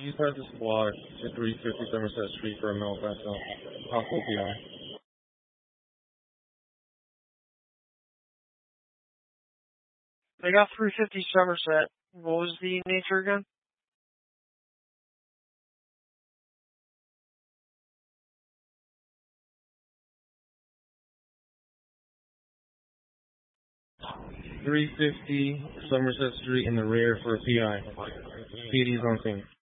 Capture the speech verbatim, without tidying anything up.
Use has a squad to three fifty Somerset Street for a male vessel. Possible P I. They got three fifty Somerset. What was the nature again? three fifty Somerset Street in the rear for a P I. P D's on scene.